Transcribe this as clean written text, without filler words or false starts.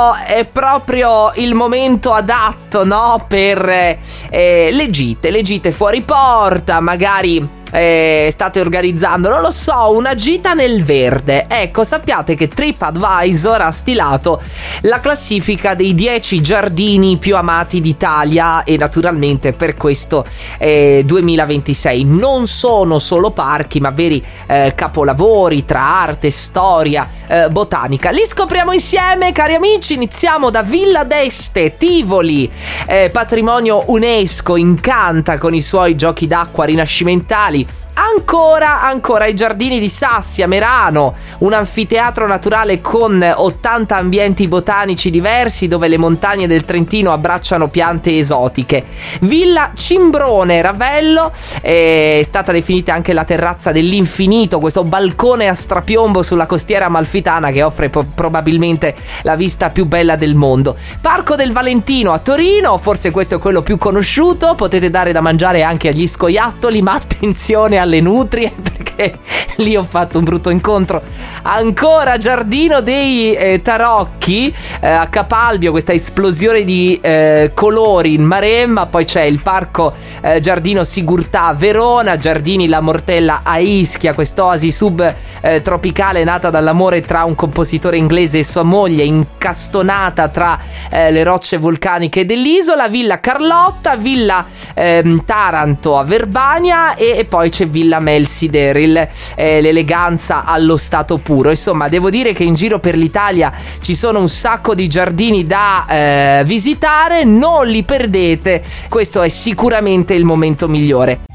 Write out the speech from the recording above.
è proprio il momento adatto, no? Per le gite fuori porta, magari state organizzando, non lo so, una gita nel verde. Ecco, sappiate che TripAdvisor ha stilato la classifica dei 10 giardini più amati d'Italia, e naturalmente per questo 2026 non sono solo parchi, ma veri capolavori tra arte, storia, botanica. Li scopriamo insieme, cari amici. Iniziamo da Villa d'Este, Tivoli, patrimonio UNESCO, incanta con i suoi giochi d'acqua rinascimentali. Ancora i giardini di Sassi a Merano, un anfiteatro naturale con 80 ambienti botanici diversi, dove le montagne del Trentino abbracciano piante esotiche. Villa Cimbrone, Ravello, è stata definita anche la terrazza dell'infinito, questo balcone a strapiombo sulla costiera amalfitana che offre probabilmente la vista più bella del mondo. Parco del Valentino a Torino, forse questo è quello più conosciuto, potete dare da mangiare anche agli scoiattoli, ma attenzione alle nutrie, perché lì ho fatto un brutto incontro. Ancora Giardino dei Tarocchi a Capalbio, questa esplosione di colori in Maremma. Poi c'è il parco Giardino Sigurtà a Verona, Giardini La Mortella a Ischia, quest'oasi subtropicale nata dall'amore tra un compositore inglese e sua moglie, incastonata tra le rocce vulcaniche dell'isola. Villa Carlotta, Villa Taranto a Verbania, e poi c'è Villa Melsideril, l'eleganza allo stato puro. Insomma, devo dire che in giro per l'Italia ci sono un sacco di giardini da visitare, non li perdete, questo è sicuramente il momento migliore.